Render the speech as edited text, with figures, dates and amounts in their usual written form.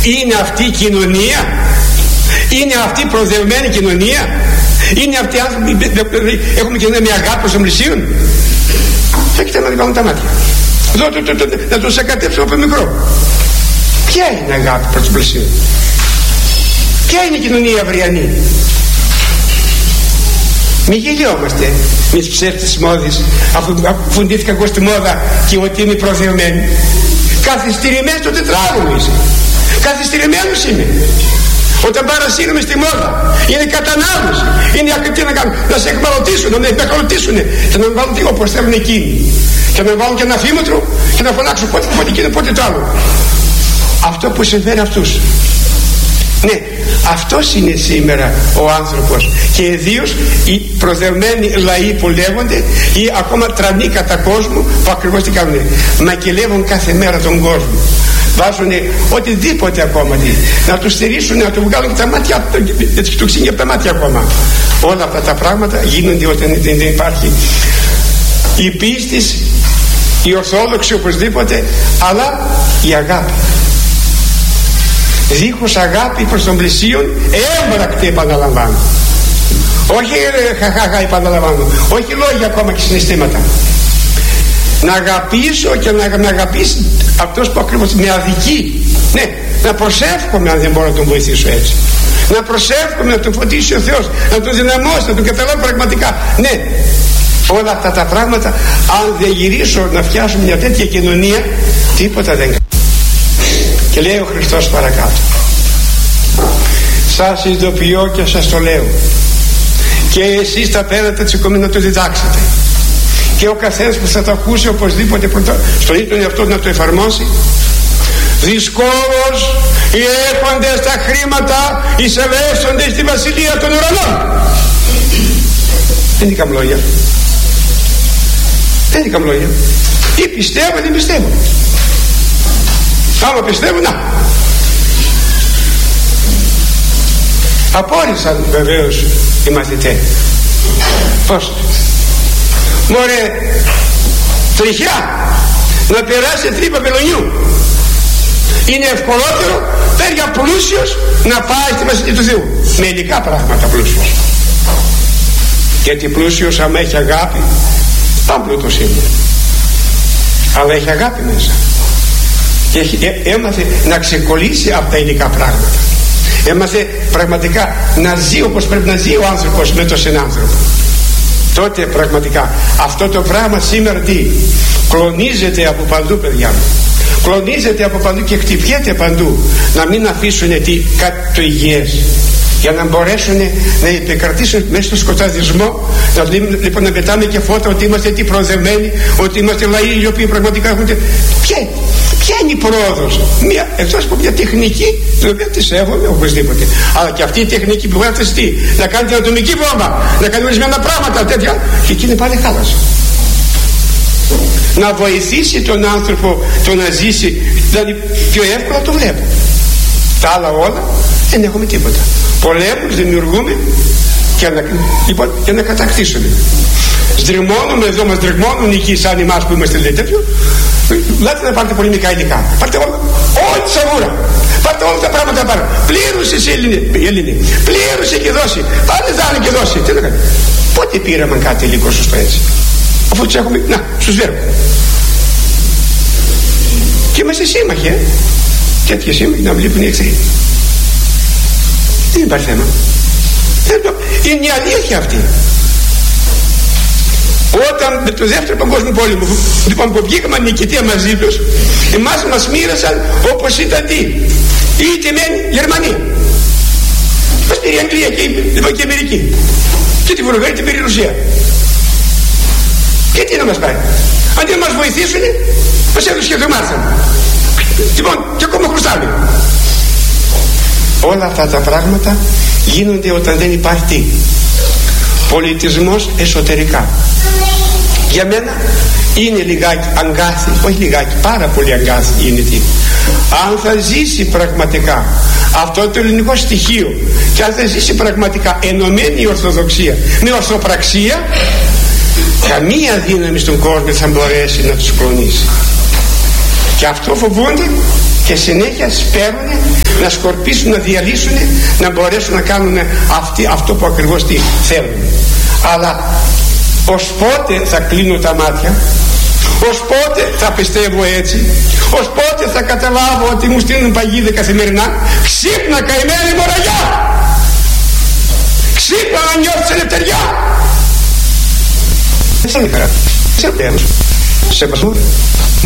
Είναι αυτή η κοινωνία? Είναι αυτή η προοδευμένη κοινωνία? Είναι αυτοί οι άνθρωποι έχουμε κοινωνία με αγάπη προς τον πλησίον? Έχετε να βάλουν τα μάτια. Να τους ακατέψουμε από μικρό. Ποια είναι αγάπη προς τον πλησίον? Ποια είναι η κοινωνία αυριανή? Μη γελιόμαστε με τις ψεύτες της μόδης, αφού φουντήθηκα εγώ στη μόδα και ότι είμαι προοδευμένη. Καθυστερημένος στο τετράγωνο είσαι. Καθυστερημένος είμαι. Όταν παρασύρουμε στη μόδα είναι κατανάλωση. Είναι τι να κάνουν? Να σε εκμαλωτήσουν, να με εκμαλωτήσουν και να με βάλουν όπως θέλουν εκείνοι. Και να με βάλουν και ένα φήμετρο και να φωνάξουν πότε εκείνο πότε το άλλο. Αυτό που συμφέρει αυτούς. Ναι, αυτός είναι σήμερα ο άνθρωπος. Και ιδίως οι προδευμένοι λαοί που λέγονται ή ακόμα τρανοί κατά κόσμο που ακριβώς τι κάνουν? Μακελεύουν κάθε μέρα τον κόσμο. Βάζουν οτιδήποτε ακόμα να του στηρίσουν, να του βγάλουν και τα μάτια, να του ξύνει από τα μάτια ακόμα. Όλα αυτά τα πράγματα γίνονται όταν δεν υπάρχει η πίστη, η ορθόδοξη οπωσδήποτε, αλλά η αγάπη. Δίχως αγάπη προς τον πλησίον έμπρακτη, επαναλαμβάνω. Όχι χαχαχα, επαναλαμβάνω. Όχι λόγια ακόμα και συναισθήματα. Να αγαπήσω και να αγαπήσει αυτός που ακριβώς με αδικεί. Ναι, να προσεύχομαι αν δεν μπορώ να τον βοηθήσω έτσι. Να προσεύχομαι να τον φωτίσει ο Θεός, να τον δυναμώσει, να τον καταλάβει πραγματικά. Ναι, όλα αυτά τα πράγματα, αν δεν γυρίσω να φτιάσουμε μια τέτοια κοινωνία, τίποτα δεν κάνει. Και λέει ο Χριστός παρακάτω: σας ειδοποιώ και σας το λέω, και εσείς τα πέρατα της οικομής να το διδάξετε, και ο καθένας που θα το ακούσει οπωσδήποτε στον ίδιο εαυτό να το εφαρμόσει. Δυσκόλως οι έχοντες τα χρήματα εισελεύσονται στη βασιλεία των ουρανών. Δεν είναι καμλόγια. Δεν είναι καμλόγια. Ή πιστεύω ή δεν πιστεύω. Άμα πιστεύω, να. Απόρρισαν βεβαίως οι μαθητές. Πώς? Μωρέ, τριχιά να περάσει τρύπα βελονιού. Είναι ευκολότερο πέρια πλούσιος να πάει στη βασιλεία του Θεού. Με υλικά πράγματα πλούσιος. Γιατί πλούσιος άμα έχει αγάπη, πάμπλουτος είναι. Αλλά έχει αγάπη μέσα. Και έμαθε να ξεκολλήσει από τα υλικά πράγματα. Έμαθε πραγματικά να ζει όπως πρέπει να ζει ο άνθρωπος με τον συνάνθρωπο. Τότε πραγματικά αυτό το πράγμα σήμερα τι? Κλονίζεται από παντού, παιδιά μου. Κλονίζεται από παντού και χτυπιέται παντού. Να μην αφήσουν κάτι το υγιές, για να μπορέσουν να επικρατήσουν μέσα στο σκοταδισμό. Λοιπόν, να πετάμε και φώτα ότι είμαστε τι προοδευμένοι, ότι είμαστε λαοί οι οποίοι πραγματικά έχουν. Ποια είναι η πρόοδος? Εκτός από μια τεχνική, την οποία τη σέβομαι οπωσδήποτε. Αλλά και αυτή η τεχνική που θα τι? Να κάνει την ατομική βόμβα, να κάνει ορισμένα πράγματα τέτοια, και εκεί είναι πάλι χάλασε. Να βοηθήσει τον άνθρωπο το να ζήσει, δηλαδή πιο εύκολα το βλέπω. Τα άλλα όλα δεν έχουμε τίποτα. Πολέμους δημιουργούμε και να κατακτήσουμε. Σδρυμώνουμε εδώ, μας δρυμώνουν εκεί σαν εμάς που είμαστε λέει τέτοιο. Λέτε να πάρετε πολεμικά υλικά. Πάρτε όλα, όλη τη σαβούρα. Πάρτε όλα τα πράγματα πάνω. Πλήρωσε εσύ Έλληνη. Πλήρωσε και δώσει. Πάνε δάνε και δώσει. Τι να κάνει? Πότε πήραμε κάτι υλικό σωστό έτσι? Αφού τους έχουμε, να, στους βέρουμε. Και είμαστε σύμμαχοι, τέτοιοι σύμμαχοι να βλέπουν οι εχθροί. Δεν υπάρχει θέμα. Είναι η αλήθεια αυτή. Όταν με το δεύτερο παγκόσμιο πόλεμο, λοιπόν, που βγήκαμε νικητή μαζί τους, εμάς μας μοίρασαν όπως ήταν τι? Η τιμένη Γερμανία. Μας πήρε η Αγγλία και η Αμερική. Και τη Βουλγαρία την πήρε η Ρωσία. Και τι να μας πάει? Αντί να μας βοηθήσουν, μας έδωσε και δωμάτια. Λοιπόν, και ακόμα χρωστάμε. Όλα αυτά τα πράγματα γίνονται όταν δεν υπάρχει τι? Πολιτισμός εσωτερικά. Για μένα είναι λιγάκι αγκάθι, όχι λιγάκι, πάρα πολύ αγκάθι είναι τι? Αν θα ζήσει πραγματικά αυτό το ελληνικό στοιχείο και αν θα ζήσει πραγματικά ενωμένη η Ορθοδοξία με ορθοπραξία, καμία δύναμη στον κόσμο θα μπορέσει να τους κλονίσει. Και αυτό φοβούνται και συνέχεια σπέρνουν να σκορπίσουν, να διαλύσουν, να μπορέσουν να κάνουν αυτό που ακριβώς τι θέλουν. Αλλά ως πότε θα κλείνω τα μάτια, ως πότε θα πιστεύω έτσι, ως πότε θα καταλάβω ότι μου στείλουν παγίδα καθημερινά? Ξύπνα καημένη μωραγιά, ξύπνα να νιώθεις ελευθεριά. Δεν είναι χαρά, σε τέλος, σε πασμό.